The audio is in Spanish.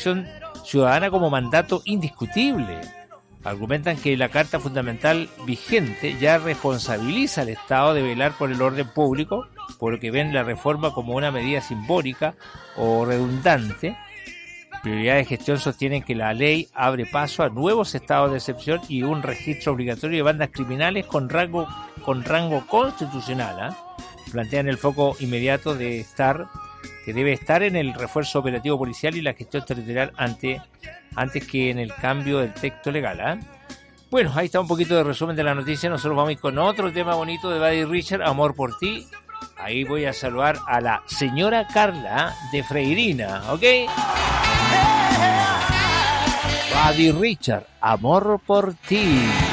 protección ciudadana como mandato indiscutible. Argumentan que la Carta Fundamental vigente ya responsabiliza al Estado de velar por el orden público, por lo que ven la reforma como una medida simbólica o redundante. Prioridad de Gestión sostienen que la ley abre paso a nuevos estados de excepción y un registro obligatorio de bandas criminales con rango constitucional. Plantean el foco inmediato que debe estar en el refuerzo operativo policial y la gestión territorial antes que en el cambio del texto legal. Bueno, ahí está un poquito de resumen de la noticia. Nosotros vamos a ir con otro tema bonito de Buddy Richard, Amor por ti. Ahí voy a saludar a la señora Carla de Freirina, ¿ok? Buddy Richard, Amor por ti.